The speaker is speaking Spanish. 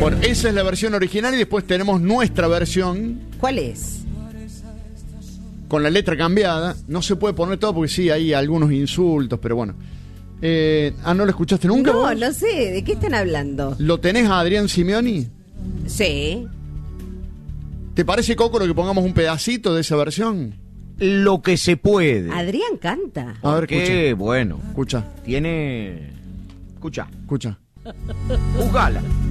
Bueno, esa es la versión original y después tenemos nuestra versión ¿Cuál es? con la letra cambiada. No se puede poner todo porque sí, hay algunos insultos, pero bueno. ¿No lo escuchaste nunca No, vos? no sé, ¿de qué están hablando? ¿Lo tenés a Adrián Simeoni? Sí. ¿Te parece, Coco, lo que pongamos un pedacito de esa versión? Lo que se puede. Adrián canta. A ver, Qué escucha. bueno. Escucha, Tiene... Escucha. escucha. Juzgala.